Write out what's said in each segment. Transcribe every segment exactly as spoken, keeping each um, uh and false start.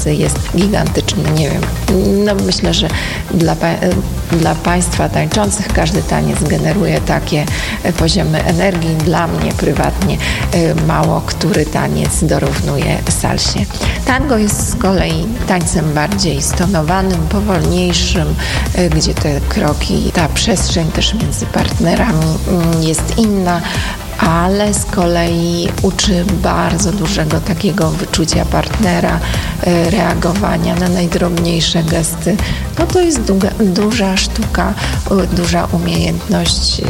pracy jest gigantyczny. Nie wiem, no myślę, że dla, dla Państwa tańczących każdy taniec generuje takie poziomy energii. Dla mnie prywatnie mało który taniec dorównuje salsie. Tango jest z kolei tańcem bardziej stonowanym, powolniejszym, gdzie te kroki, ta przestrzeń też między partnerami jest inna, ale z kolei uczy bardzo dużego takiego wyczucia partnera, reagowania na najdrobniejsze gesty. No to jest duża, duża sztuka, duża umiejętność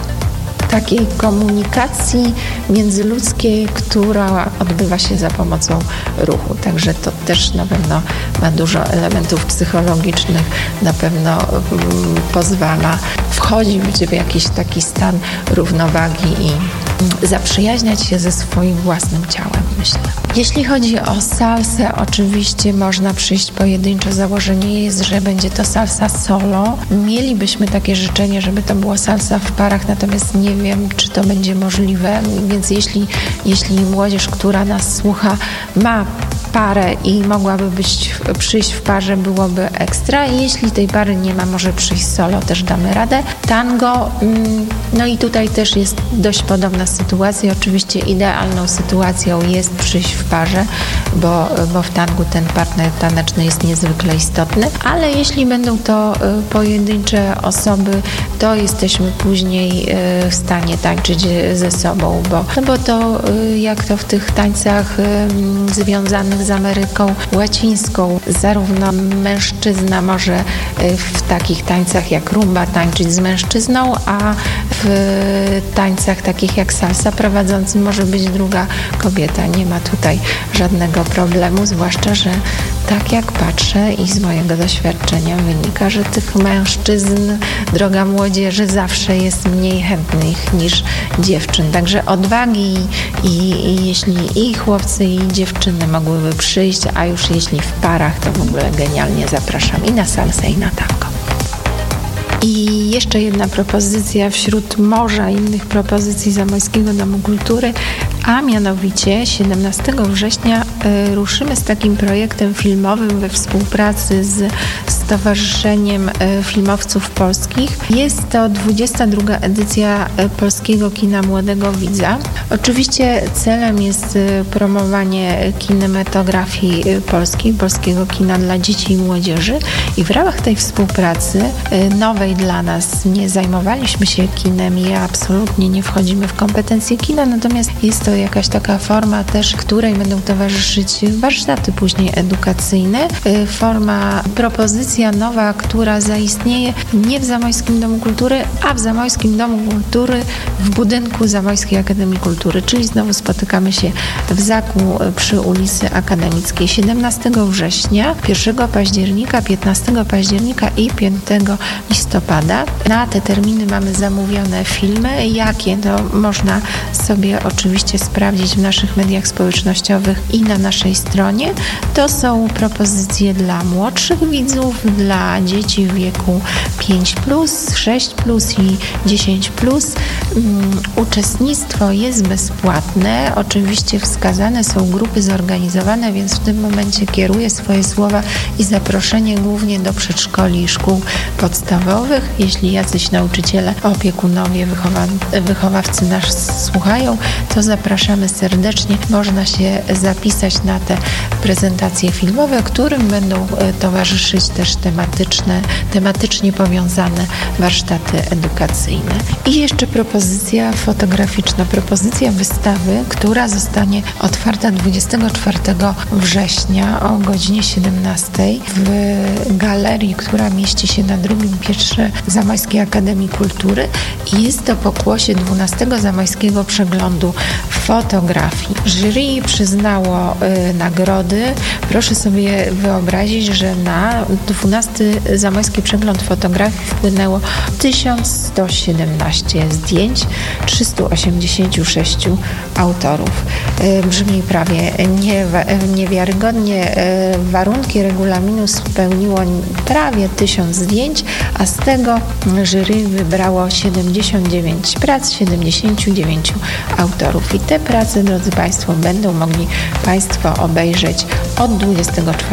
takiej komunikacji międzyludzkiej, która odbywa się za pomocą ruchu. Także to też na pewno ma dużo elementów psychologicznych, na pewno um, pozwala wchodzić w jakiś taki stan równowagi i zaprzyjaźniać się ze swoim własnym ciałem, myślę. Jeśli chodzi o salsę, oczywiście można przyjść pojedynczo. Założenie jest, że będzie to salsa solo. Mielibyśmy takie życzenie, żeby to była salsa w parach, natomiast nie wiem, czy to będzie możliwe, więc jeśli, jeśli młodzież, która nas słucha, ma parę i mogłaby być, przyjść w parze, byłoby ekstra. I jeśli tej pary nie ma, może przyjść solo, też damy radę. Tango, no i tutaj też jest dość podobna sytuacja. Oczywiście idealną sytuacją jest przyjść w parze, bo, bo w tangu ten partner taneczny jest niezwykle istotny, ale jeśli będą to pojedyncze osoby, to jesteśmy później w stanie tańczyć ze sobą, bo, no bo to jak to w tych tańcach związanych z Ameryką Łacińską, zarówno mężczyzna może w takich tańcach jak rumba tańczyć z mężczyzną, a w tańcach takich jak salsa prowadzący może być druga kobieta. Nie ma tutaj żadnego problemu, zwłaszcza, że tak jak patrzę i z mojego doświadczenia wynika, że tych mężczyzn, droga młodzieży, zawsze jest mniej chętnych niż dziewczyn. Także odwagi i, i jeśli i chłopcy, i dziewczyny mogłyby przyjść, a już jeśli w parach, to w ogóle genialnie zapraszam i na salsę, i na tango. I jeszcze jedna propozycja wśród morza innych propozycji Zamojskiego Domu Kultury, a mianowicie siedemnastego września y, ruszymy z takim projektem filmowym we współpracy z Stowarzyszeniem y, Filmowców Polskich. Jest to dwudziesta druga edycja y, Polskiego Kina Młodego Widza. Oczywiście celem jest y, promowanie kinematografii y, polskiej, polskiego kina dla dzieci i młodzieży, i w ramach tej współpracy y, nowej dla nas, nie zajmowaliśmy się kinem i absolutnie nie wchodzimy w kompetencje kina, natomiast jest to jakaś taka forma też, której będą towarzyszyć warsztaty później edukacyjne. Forma, propozycja nowa, która zaistnieje nie w Zamojskim Domu Kultury, a w Zamojskim Domu Kultury w budynku Zamojskiej Akademii Kultury, czyli znowu spotykamy się w Zaku przy ulicy Akademickiej siedemnastego września, pierwszego października, piętnastego października i piątego listopada. Na te terminy mamy zamówione filmy. Jakie? To można sobie oczywiście sprawdzić w naszych mediach społecznościowych i na naszej stronie. To są propozycje dla młodszych widzów, dla dzieci w wieku pięć plus, sześć plus i dziesięć plus. Um, uczestnictwo jest bezpłatne. Oczywiście wskazane są grupy zorganizowane, więc w tym momencie kieruję swoje słowa i zaproszenie głównie do przedszkoli i szkół podstawowych. Jeśli jacyś nauczyciele, opiekunowie, wychowa- wychowawcy nas słuchają, to zapraszamy serdecznie. Można się zapisać na te prezentacje filmowe, którym będą towarzyszyć też tematyczne, tematycznie powiązane warsztaty edukacyjne. I jeszcze propozycja fotograficzna, propozycja wystawy, która zostanie otwarta dwudziestego czwartego września o godzinie siedemnastej w galerii, która mieści się na drugim piętrze Zamojskiej Akademii Kultury. I jest to pokłosie dwunastego Zamojskiego Przeglądu Fotografii. Jury przyznało y, nagrody. Proszę sobie wyobrazić, że na dwunasty Zamojski Przegląd Fotografii wpłynęło tysiąc sto siedemnaście zdjęć, trzysta osiemdziesiąt sześć autorów. Y, brzmi prawie nie, niewiarygodnie. Y, warunki regulaminu spełniło prawie tysiąc zdjęć, a z tego jury wybrało siedemdziesiąt dziewięć prac, siedemdziesiąt dziewięć autorów. I te prace, drodzy Państwo, będą mogli Państwo obejrzeć od dwudziestego czwartego